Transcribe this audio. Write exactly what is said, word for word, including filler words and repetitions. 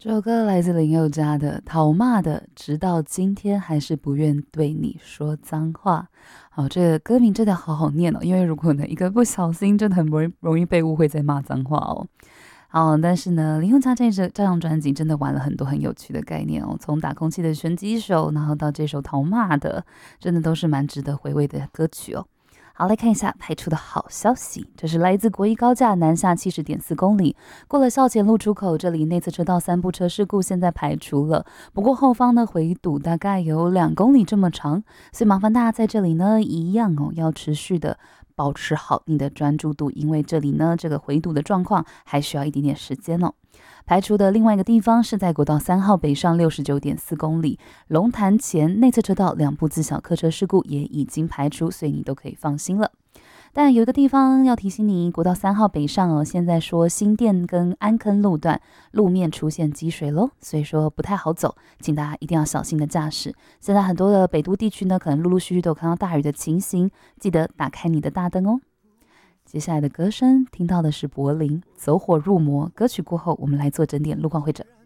这首歌来自林宥嘉的《讨骂的》，直到今天还是不愿对你说脏话。好，这个歌名真的好好念哦，因为如果呢一个不小心，真的很容易容易被误会在骂脏话哦。好，但是呢，林宥嘉这这这张专辑真的玩了很多很有趣的概念哦，从打空气的拳击手，然后到这首讨骂的，真的都是蛮值得回味的歌曲哦。好，来看一下排除的好消息，这是来自国一高架南下七十点四公里，过了校前路出口，这里内侧车道三部车事故现在排除了，不过后方呢回堵大概有两公里这么长，所以麻烦大家在这里呢一样哦，要持续的保持好你的专注度，因为这里呢这个回堵的状况还需要一点点时间哦。排除的另外一个地方是在国道三号北上六十九点四公里，龙潭前内侧车道两部自小客车事故也已经排除，所以你都可以放心了。但有一个地方要提醒你，国道三号北上哦，现在说新店跟安坑路段路面出现积水咯，所以说不太好走，请大家一定要小心的驾驶。现在很多的北都地区呢，可能陆陆续续都有看到大雨的情形，记得打开你的大灯哦。接下来的歌声听到的是柏林走火入魔，歌曲过后我们来做整点路况会诊。